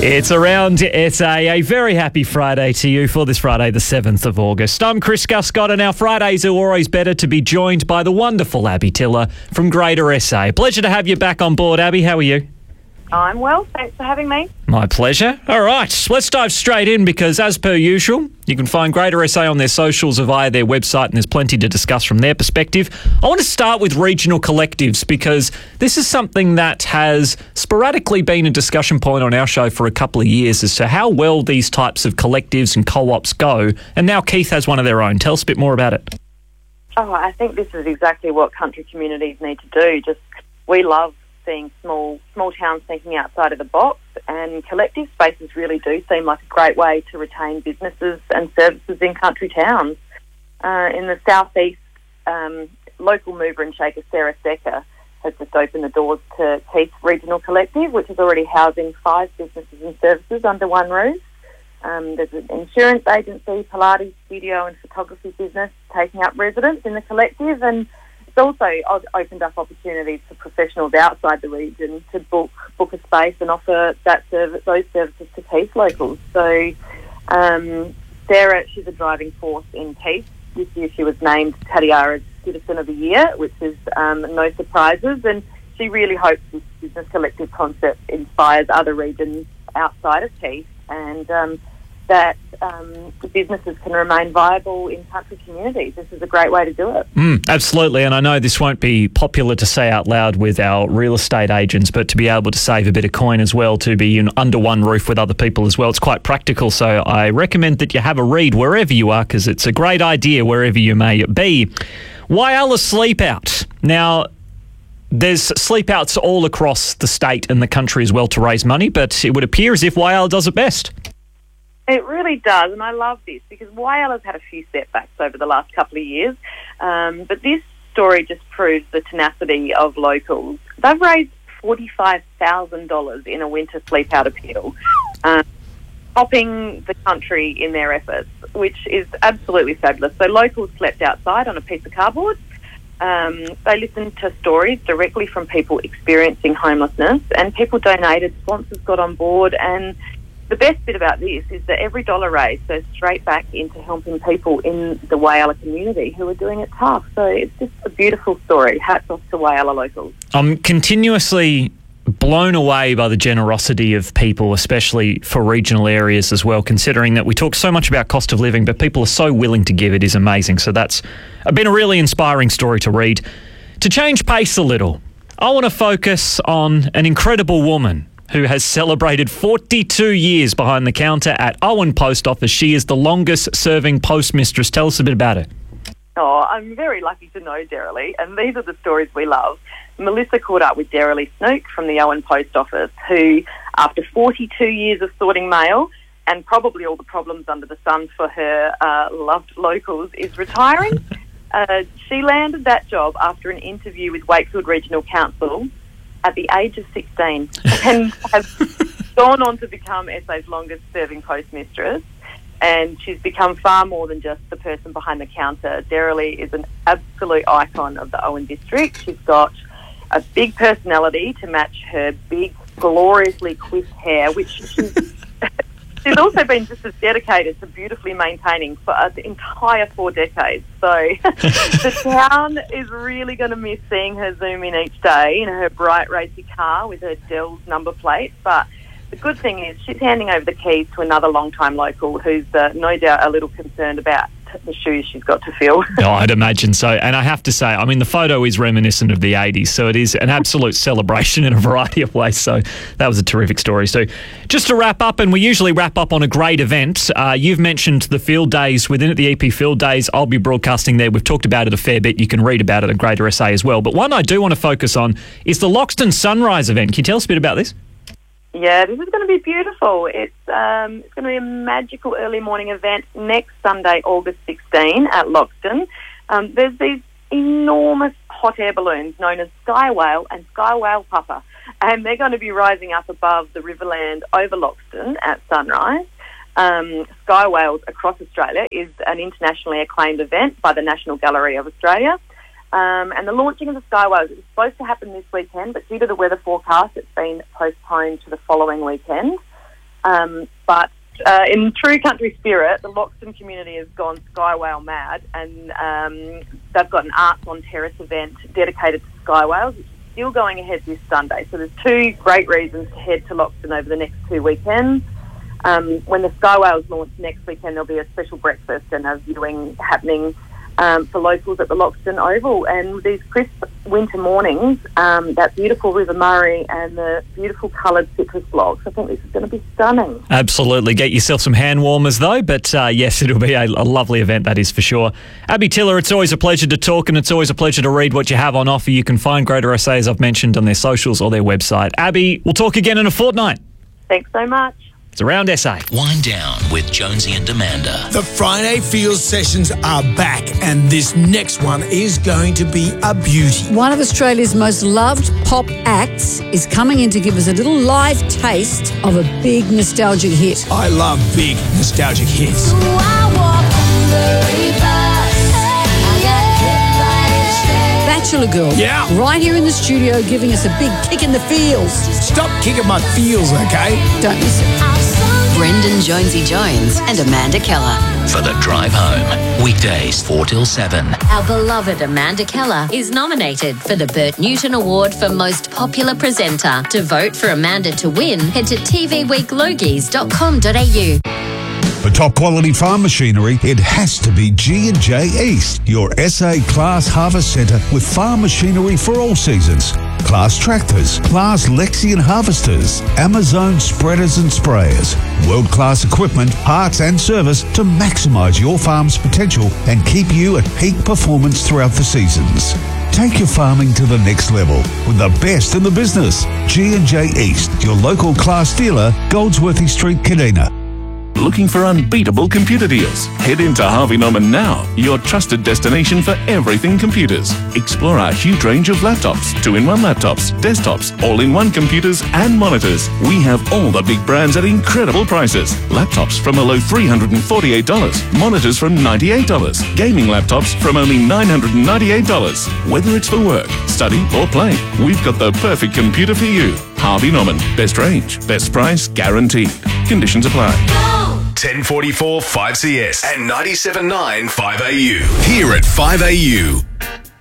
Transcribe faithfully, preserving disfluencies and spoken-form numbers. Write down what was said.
It's around S A. A very happy Friday to you for this Friday, the seventh of August. I'm Chris Guscott, and our Fridays are always better to be joined by the wonderful Abby Tiller from Greater S A. Pleasure to have you back on board, Abby. How are you? I'm well. Thanks for having me. My pleasure. All right, let's dive straight in because, as per usual, you can find Greater S A on their socials or via their website, and there's plenty to discuss from their perspective. I want to start with regional collectives because this is something that has sporadically been a discussion point on our show for a couple of years as to how well these types of collectives and co-ops go, and now Keith has one of their own. Tell us a bit more about it. Oh, I think this is exactly what country communities need to do. Just we love seeing small small towns thinking outside of the box, and collective spaces really do seem like a great way to retain businesses and services in country towns. Uh, in the southeast, um, local mover and shaker Sarah Secker has just opened the doors to Keith Regional Collective, which is already housing five businesses and services under one roof. Um, there's an insurance agency, Pilates studio and photography business taking up residence in the collective, and it's also opened up opportunities for professionals outside the region to book book a space and offer that service, those services to Keith locals. So um, Sarah, she's a driving force in Keith. This year she was named Tatiara's Citizen of the Year, which is um, no surprises, and she really hopes this business collective concept inspires other regions outside of Keith, and um, that um, businesses can remain viable in country communities. This is a great way to do it. Mm, absolutely, and I know this won't be popular to say out loud with our real estate agents, but to be able to save a bit of coin as well, to be in under one roof with other people as well, it's quite practical. So I recommend that you have a read wherever you are, because it's a great idea wherever you may be. Whyalla Sleep Out. Now, there's sleep outs all across the state and the country as well to raise money, but it would appear as if Whyalla does it best. It really does, and I love this because Whyalla's had a few setbacks over the last couple of years, um, but this story just proves the tenacity of locals. They've raised forty-five thousand dollars in a winter sleep out appeal, um, topping the country in their efforts, which is absolutely fabulous. So locals slept outside on a piece of cardboard. Um, they listened to stories directly from people experiencing homelessness, and people donated, sponsors got on board, and the best bit about this is that every dollar raised goes straight back into helping people in the Whyalla community who are doing it tough. So it's just a beautiful story. Hats off to Whyalla locals. I'm continuously blown away by the generosity of people, especially for regional areas as well, considering that we talk so much about cost of living, but people are so willing to give. It is amazing. So that's been a really inspiring story to read. To change pace a little, I want to focus on an incredible woman who has celebrated forty-two years behind the counter at Owen Post Office. She is the longest-serving postmistress. Tell us a bit about it. Oh, I'm very lucky to know Derilee, and these are the stories we love. Melissa caught up with Derilee Snook from the Owen Post Office, who, after forty-two years of sorting mail and probably all the problems under the sun for her uh, loved locals, is retiring. uh, she landed that job after an interview with Wakefield Regional Council at the age of sixteen, and has gone on to become S A's longest-serving postmistress. And she's become far more than just the person behind the counter. Derilee is an absolute icon of the Owen district. She's got a big personality to match her big, gloriously quiff hair, which she's, she's also been just as dedicated to beautifully maintaining for uh, the entire four decades. So the town is really going to miss seeing her zoom in each day in her bright, racy car with her Dell's number plate. But the good thing is she's handing over the keys to another long-time local who's uh, no doubt a little concerned about the shoes she's got to fill. Oh, I'd imagine so. And I have to say, I mean, the photo is reminiscent of the eighties, so it is an absolute celebration in a variety of ways. So that was a terrific story. So just to wrap up, and we usually wrap up on a great event, uh, you've mentioned the field days within it, the E P Field Days. I'll be broadcasting there. We've talked about it a fair bit. You can read about it at Greater S A as well. But one I do want to focus on is the Loxton Sunrise event. Can you tell us a bit about this? Yeah, this is going to be beautiful. It's um, it's going to be a magical early morning event next Sunday, August sixteenth at Loxton. Um, there's these enormous hot air balloons known as Sky Whale and Sky Whale Papa, and they're going to be rising up above the Riverland over Loxton at sunrise. Um, Sky Whales Across Australia is an internationally acclaimed event by the National Gallery of Australia. Um, and the launching of the Sky Whales is supposed to happen this weekend, but due to the weather forecast, it's been postponed to the following weekend. Um, but uh, in true country spirit, the Loxton community has gone Sky Whale mad, and um, they've got an Arts on Terrace event dedicated to sky whales, which is still going ahead this Sunday. So there's two great reasons to head to Loxton over the next two weekends. Um, when the Sky Whales launch next weekend, there'll be a special breakfast and a viewing happening um, for locals at the Loxton Oval. And with these crisp winter mornings, um, that beautiful River Murray and the beautiful coloured citrus blocks, I think this is going to be stunning. Absolutely. Get yourself some hand warmers though, but uh, yes, it'll be a, a lovely event, that is for sure. Abby Tiller, it's always a pleasure to talk, and it's always a pleasure to read what you have on offer. You can find Greater S A, as I've mentioned, on their socials or their website. Abby, we'll talk again in a fortnight. Thanks so much. It's Around S A. Wind Down with Jonesy and Amanda. The Friday Fields sessions are back, and this next one is going to be a beauty. One of Australia's most loved pop acts is coming in to give us a little live taste of a big nostalgic hit. I love big nostalgic hits. Bachelor Girl. Yeah. Right here in the studio, giving us a big kick in the feels. Stop kicking my feels, okay? Don't miss it. Brendan Jonesy Jones and Amanda Keller. For the drive home, weekdays four till seven. Our beloved Amanda Keller is nominated for the Bert Newton Award for Most Popular Presenter. To vote for Amanda to win, head to t v week logies dot com dot a u. For top quality farm machinery, it has to be G and J East, your S A Class Harvest Centre with farm machinery for all seasons. Class tractors, Class Lexion harvesters, Amazon spreaders and sprayers. World-class equipment, parts and service to maximise your farm's potential and keep you at peak performance throughout the seasons. Take your farming to the next level with the best in the business. G and J East, your local Class dealer, Goldsworthy Street, Kadina. Looking for unbeatable computer deals? Head into Harvey Norman now, your trusted destination for everything computers. Explore our huge range of laptops, two-in-one laptops, desktops, all-in-one computers and monitors. We have all the big brands at incredible prices. Laptops from a low three hundred forty-eight dollars, monitors from ninety-eight dollars, gaming laptops from only nine hundred ninety-eight dollars. Whether it's for work, study or play, we've got the perfect computer for you. Harvey Norman, best range, best price guaranteed. Conditions apply. ten forty-four five C S and ninety-seven point nine five A U. Here at five A U.